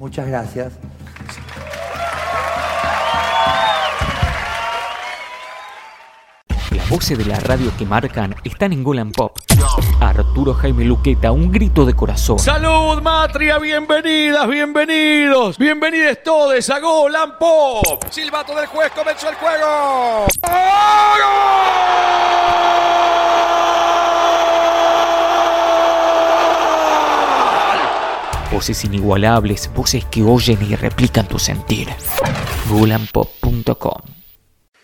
Muchas gracias. Las voces de la radio que marcan están en Golan Pop. Arturo Jaime Luqueta, un grito de corazón. ¡Salud, Matria! ¡Bienvenidas, bienvenidos! ¡Bienvenidos todos a Golan Pop! ¡Silbato del juez! ¡Comenzó el juego! Voces inigualables, voces que oyen y replican tu sentir. Golanpop.com